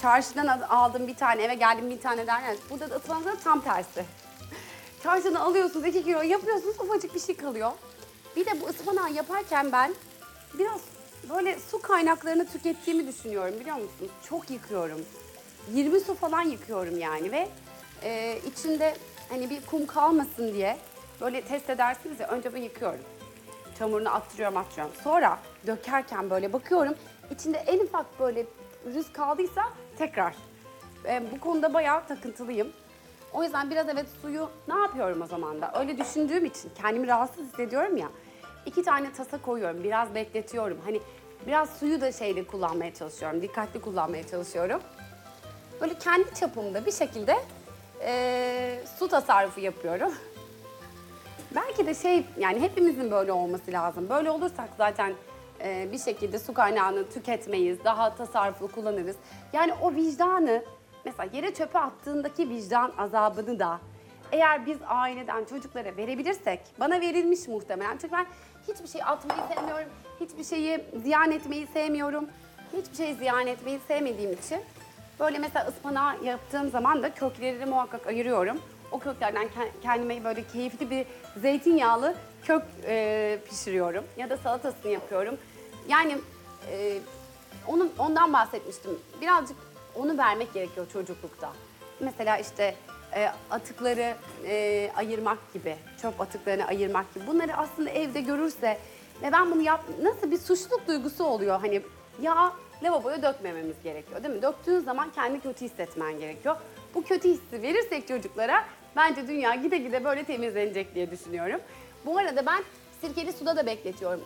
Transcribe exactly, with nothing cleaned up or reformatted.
çarşıdan al- aldım bir tane, eve geldim bir tane derler. Burada da ıspanakta tam tersi. Çarşıdan alıyorsunuz iki kilo yapıyorsunuz, ufacık bir şey kalıyor. Bir de bu ıspanağı yaparken ben biraz böyle su kaynaklarını tükettiğimi düşünüyorum, biliyor musunuz? Çok yıkıyorum. yirmi su falan yıkıyorum yani ve e, içinde hani bir kum kalmasın diye böyle test edersiniz ya, önce ben yıkıyorum. Çamurunu attırıyorum attırıyorum. Sonra dökerken böyle bakıyorum, içinde en ufak böyle rüz kaldıysa tekrar. E, bu konuda bayağı takıntılıyım. O yüzden biraz evet suyu ne yapıyorum o zaman da? Öyle düşündüğüm için kendimi rahatsız hissediyorum ya. İki tane tasa koyuyorum, biraz bekletiyorum. Hani biraz suyu da şeyle kullanmaya çalışıyorum, dikkatli kullanmaya çalışıyorum. Böyle kendi çapımda bir şekilde eee, su tasarrufu yapıyorum. Belki de şey, yani hepimizin böyle olması lazım. Böyle olursak zaten eee, bir şekilde su kaynağını tüketmeyiz, daha tasarruflu kullanırız. Yani o vicdanı, mesela yere çöpe attığındaki vicdan azabını da eğer biz aileden çocuklara verebilirsek, bana verilmiş muhtemelen. Çünkü ben hiçbir şey atmayı sevmiyorum, hiçbir şeyi ziyan etmeyi sevmiyorum. Hiçbir şeyi ziyan etmeyi sevmediğim için böyle mesela ıspanağı yaptığım zaman da köklerini muhakkak ayırıyorum. O köklerden ke- kendime böyle keyifli bir zeytinyağlı kök e, pişiriyorum ya da salatasını yapıyorum. Yani e, onun ondan bahsetmiştim. Birazcık onu vermek gerekiyor çocuklukta. Mesela işte e, atıkları e, ayırmak gibi, çöp atıklarını ayırmak gibi. Bunları aslında evde görürse ve ben bunu yap, nasıl bir suçluluk duygusu oluyor hani, ya lavaboya dökmememiz gerekiyor değil mi? Döktüğün zaman kendi kötü hissetmen gerekiyor. Bu kötü hissi verirsek çocuklara bence dünya gide gide böyle temizlenecek diye düşünüyorum. Bu arada ben sirkeli suda da bekletiyorum.